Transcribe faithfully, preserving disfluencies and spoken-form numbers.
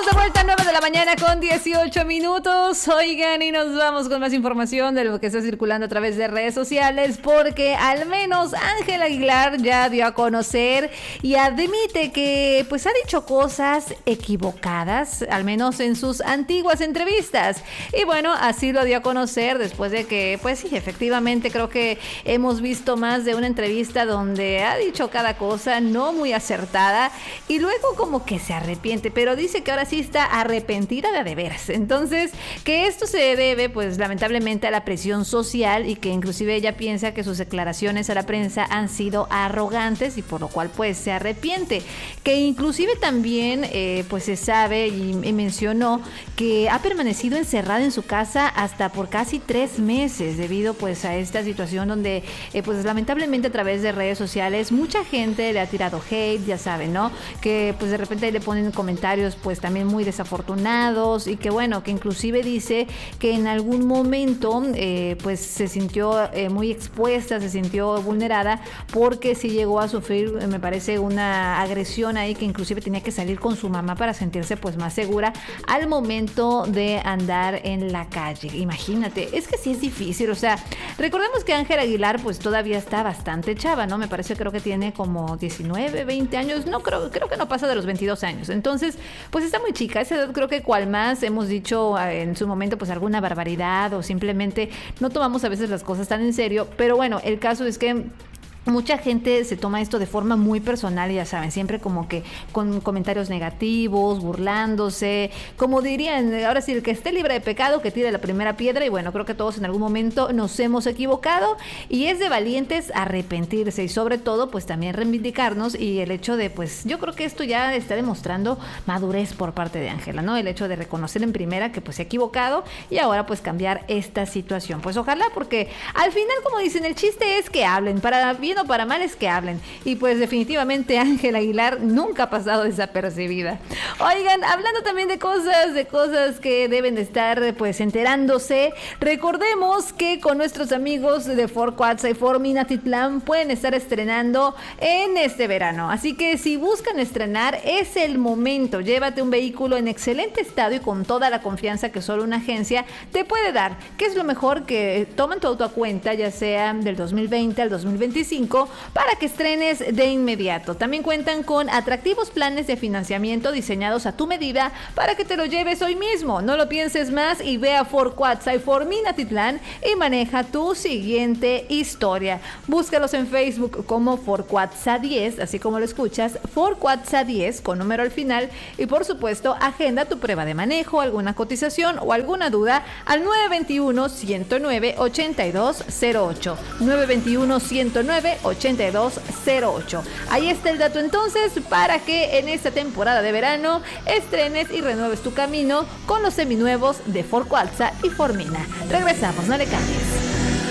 de vuelta a nueve de la mañana con dieciocho minutos. Oigan, y nos vamos con más información de lo que está circulando a través de redes sociales, porque al menos Ángel Aguilar ya dio a conocer y admite que pues ha dicho cosas equivocadas, al menos en sus antiguas entrevistas. Y bueno, así lo dio a conocer después de que, pues sí, efectivamente creo que hemos visto más de una entrevista donde ha dicho cada cosa no muy acertada y luego como que se arrepiente, pero dice que ahora sí está arrepentida de a de veras. Entonces, que esto se debe pues lamentablemente a la presión social y que inclusive ella piensa que sus declaraciones a la prensa han sido arrogantes y por lo cual pues se arrepiente. Que inclusive también eh, pues se sabe y, y mencionó que ha permanecido encerrada en su casa hasta por casi tres meses debido pues a esta situación donde eh, pues lamentablemente a través de redes sociales mucha gente le ha tirado hate, ya saben, ¿no? Que pues de repente le ponen comentarios pues también muy desafortunados y que bueno, que inclusive dice que en algún momento eh, pues se sintió eh, muy expuesta, se sintió vulnerada porque sí llegó a sufrir, me parece, una agresión ahí que inclusive tenía que salir con su mamá para sentirse pues más segura al momento de andar en la calle. Imagínate, es que sí es difícil, o sea, recordemos que Ángel Aguilar pues todavía está bastante chava, ¿no? Me parece, creo que tiene como diecinueve, veinte años, no creo, creo que no pasa de los veintidós años, entonces pues está muy chica, esa edad creo que cual más hemos dicho en su momento pues alguna barbaridad o simplemente no tomamos a veces las cosas tan en serio, pero bueno, el caso es que mucha gente se toma esto de forma muy personal, ya saben, siempre como que con comentarios negativos, burlándose, como dirían, ahora sí, el que esté libre de pecado, que tire la primera piedra, y bueno, creo que todos en algún momento nos hemos equivocado, y es de valientes arrepentirse, y sobre todo, pues también reivindicarnos, y el hecho de, pues, yo creo que esto ya está demostrando madurez por parte de Ángela, ¿no? El hecho de reconocer en primera que, pues, se ha equivocado, y ahora, pues, cambiar esta situación. Pues ojalá, porque al final, como dicen, el chiste es que hablen, para bien o para mal es que hablen. Y pues definitivamente Ángela Aguilar nunca ha pasado desapercibida. Oigan, hablando también de cosas, de cosas que deben de estar pues enterándose, recordemos que con nuestros amigos de Ford Cuatza y Ford Minatitlán pueden estar estrenando en este verano. Así que si buscan estrenar, es el momento. Llévate un vehículo en excelente estado y con toda la confianza que solo una agencia te puede dar. ¿Qué es lo mejor? Que toman tu auto a cuenta, ya sea del dos mil veinte al dos mil veinticinco, para que estrenes de inmediato. También cuentan con atractivos planes de financiamiento diseñados a tu medida para que te lo lleves hoy mismo. No lo pienses más y ve a Ford Cuatza y Ford Minatitlán y maneja tu siguiente historia. Búscalos en Facebook como Ford Cuatza diez, así como lo escuchas, Ford Cuatza diez con número al final, y por supuesto agenda tu prueba de manejo, alguna cotización o alguna duda al nueve dos uno, uno cero nueve, ocho dos cero ocho, nueve dos uno, uno cero nueve, ocho dos cero ocho. Ahí está el dato entonces para que en esta temporada de verano estrenes y renueves tu camino con los seminuevos de Ford Cuatza y Ford Mina. Regresamos, no le cambies.